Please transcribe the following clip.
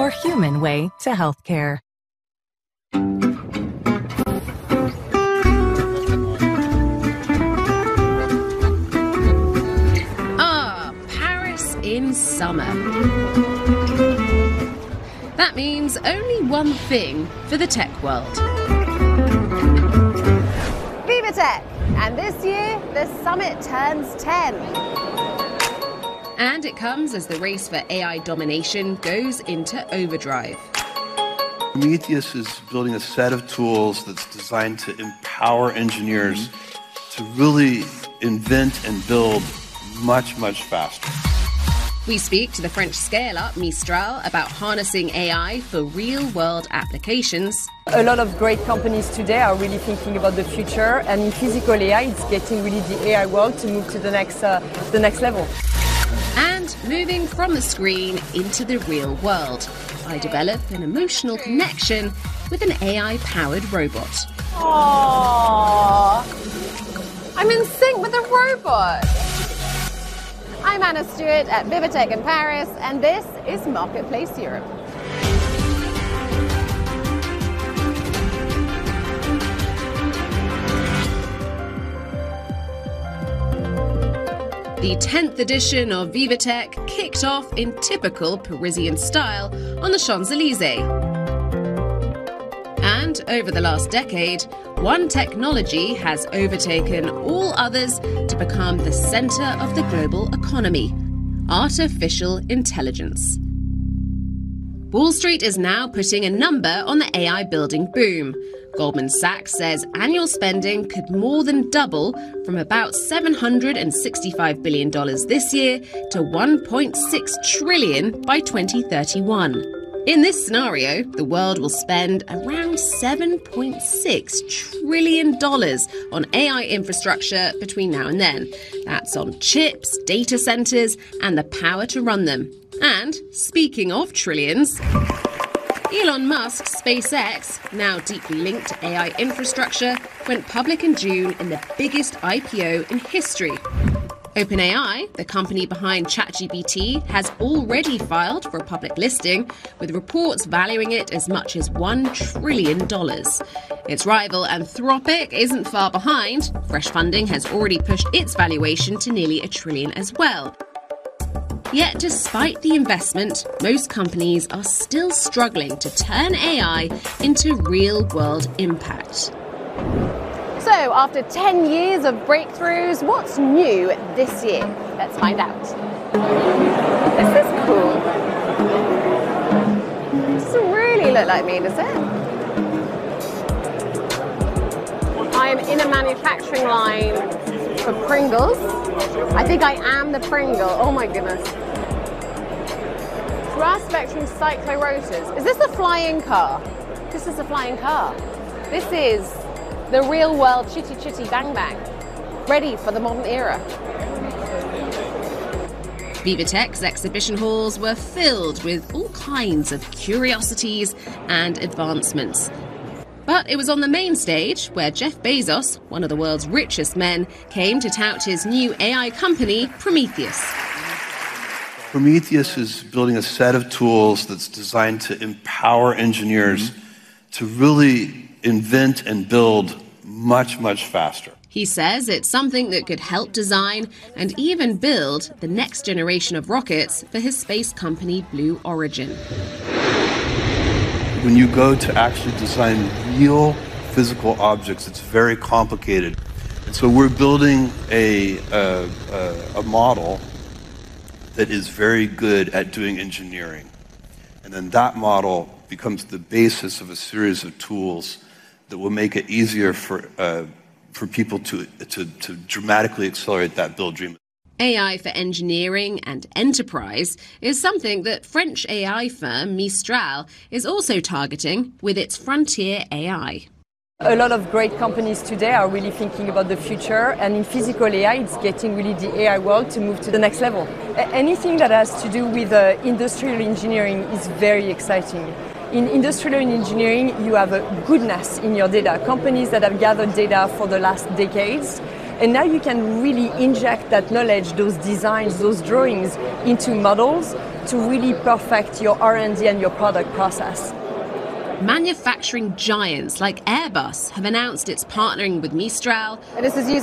more human way to healthcare. Paris in summer. That means only one thing for the tech world. VivaTech, and this year the summit turns 10. And it comes as the race for AI domination goes into overdrive. Prometheus is building a set of tools that's designed to empower engineers to really invent and build much, much faster. We speak to the French scale-up Mistral about harnessing AI for real-world applications. A lot of great companies today are really thinking about the future, and in physical AI, it's getting really the AI world to move to the next level. And moving from the screen into the real world. I develop an emotional connection with an AI-powered robot. Aww, I'm in sync with a robot. I'm Anna Stewart at VivaTech in Paris, and this is Marketplace Europe. The 10th edition of VivaTech kicked off in typical Parisian style on the Champs-Élysées. And over the last decade, one technology has overtaken all others to become the centre of the global economy: artificial intelligence. Wall Street is now putting a number on the AI building boom. Goldman Sachs says annual spending could more than double from about $765 billion this year to $1.6 trillion by 2031. In this scenario, the world will spend around $7.6 trillion on AI infrastructure between now and then. That's on chips, data centres, and the power to run them. And speaking of trillions, Elon Musk's SpaceX, now deeply linked to AI infrastructure, went public in June in the biggest IPO in history. OpenAI, the company behind ChatGPT, has already filed for a public listing, with reports valuing it as much as $1 trillion. Its rival Anthropic isn't far behind. Fresh funding has already pushed its valuation to nearly $1 trillion as well. Yet, despite the investment, most companies are still struggling to turn AI into real-world impact. So, after 10 years of breakthroughs, what's new this year? Let's find out. This is cool. It doesn't really look like me, does it? I am in a manufacturing line for Pringles. I think I am the Pringle. Oh my goodness. Grass spectrum cyclorotors. Is this a flying car? This is a flying car. This is the real world chitty chitty bang bang. Ready for the modern era. VivaTech's exhibition halls were filled with all kinds of curiosities and advancements. But it was on the main stage where Jeff Bezos, one of the world's richest men, came to tout his new AI company, Prometheus. Prometheus is building a set of tools that's designed to empower engineers to really invent and build much, much faster. He says it's something that could help design and even build the next generation of rockets for his space company, Blue Origin. When you go to actually design real physical objects, it's very complicated. And so we're building a model that is very good at doing engineering. And then that model becomes the basis of a series of tools that will make it easier for people to dramatically accelerate that build dream. AI for engineering and enterprise is something that French AI firm Mistral is also targeting with its Frontier AI. A lot of great companies today are really thinking about the future, and in physical AI, it's getting really the AI world to move to the next level. Anything that has to do with industrial engineering is very exciting. In industrial engineering, you have a goodness in your data, companies that have gathered data for the last decades, and now you can really inject that knowledge, those designs, those drawings into models to really perfect your R&D and your product process. Manufacturing giants like Airbus have announced it's partnering with Mistral. And this is